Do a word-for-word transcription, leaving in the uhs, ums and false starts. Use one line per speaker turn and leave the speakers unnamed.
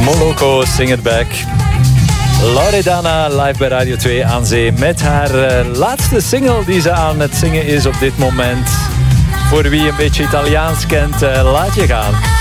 Moloko, Sing It Back. Loredana live bij Radio twee aan zee met haar uh, laatste single die ze aan het zingen is op dit moment. Voor wie een beetje Italiaans kent, uh, laat je gaan.